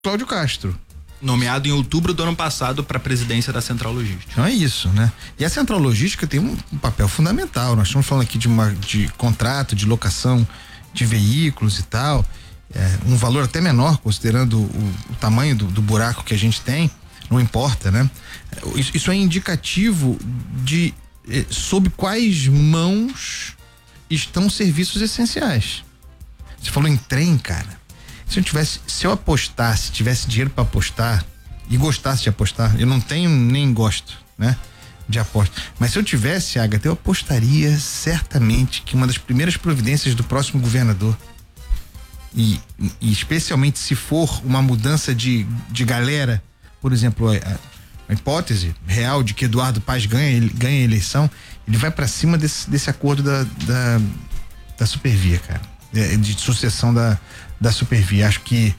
Cláudio Castro. Nomeado em outubro do ano passado para a presidência da Central Logística. Então é isso, né? E a Central Logística tem um papel fundamental. Nós estamos falando aqui de contrato, de locação de veículos e tal. Um valor até menor, considerando o tamanho do buraco que a gente tem, não importa, né? Isso é indicativo de sob quais mãos estão serviços essenciais. Você falou em trem, cara. Se eu apostasse, tivesse dinheiro para apostar e gostasse de apostar, eu não tenho nem gosto, né? De aposta. Mas se eu tivesse, Agatha, eu apostaria certamente que uma das primeiras providências do próximo governador, e especialmente se for uma mudança de galera, por exemplo, a hipótese real de que Eduardo Paes ganha a eleição, ele vai para cima desse acordo da Supervia, cara, de sucessão da Supervia. Acho que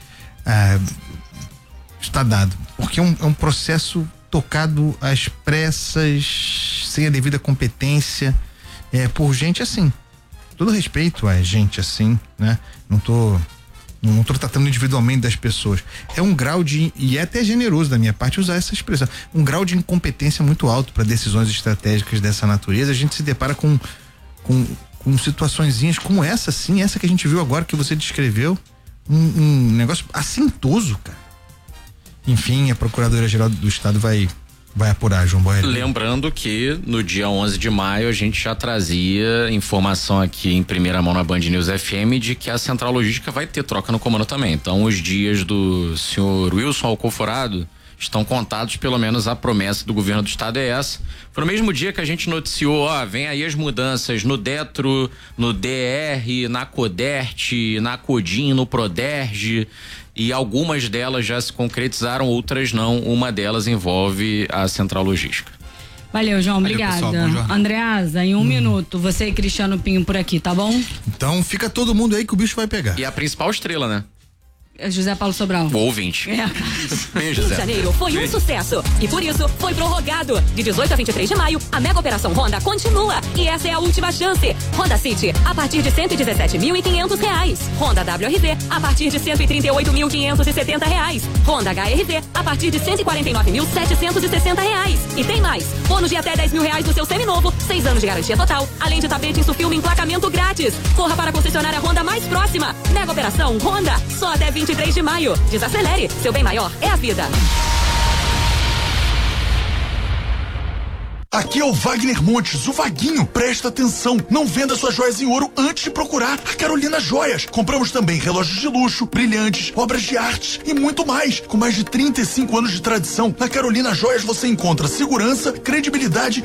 está dado, porque é um processo tocado às pressas, sem a devida competência, por gente assim. Todo respeito a gente assim, né? Não tô tratando individualmente das pessoas. É um grau e é até generoso da minha parte usar essa expressão, um grau de incompetência muito alto para decisões estratégicas dessa natureza. A gente se depara com situaçõezinhas como essa, sim, essa que a gente viu agora, que você descreveu, um negócio assintoso, cara. Enfim, a Procuradoria-Geral do Estado vai apurar, João Boeri. Lembrando que no dia 11 de maio a gente já trazia informação aqui em primeira mão na Band News FM de que a Central Logística vai ter troca no comando também. Então os dias do senhor Wilson Alcoforado estão contados, pelo menos a promessa do governo do estado é essa. Foi no mesmo dia que a gente noticiou, vem aí as mudanças no Detro, no DR, na Codert, na Codim, no Proderj, e algumas delas já se concretizaram, outras não. Uma delas envolve a Central Logística. Valeu, João, obrigada. Andreasa, em 1 minuto, você e Cristiano Pinho por aqui, tá bom? Então fica todo mundo aí que o bicho vai pegar. E a principal estrela, né? José Paulo Sobral. O ouvinte. Bem, José. Janeiro foi um sucesso e por isso foi prorrogado. De 18 a 23 de maio, a mega operação Honda continua e essa é a última chance. Honda City a partir de R$117.500. Honda WRV a partir de R$138.570. Honda HRV a partir de R$149.760. E tem mais. Bônus de até R$10.000 no seu seminovo, 6 anos de garantia total, além de tapete, insufilme e emplacamento grátis. Corra para a concessionária Honda mais próxima. Mega operação Honda, só até 23 de maio. Desacelere, seu bem maior é a vida. Aqui é o Wagner Montes, o Vaguinho. Presta atenção, não venda suas joias em ouro antes de procurar a Carolina Joias. Compramos também relógios de luxo, brilhantes, obras de arte e muito mais. Com mais de 35 anos de tradição, na Carolina Joias você encontra segurança, credibilidade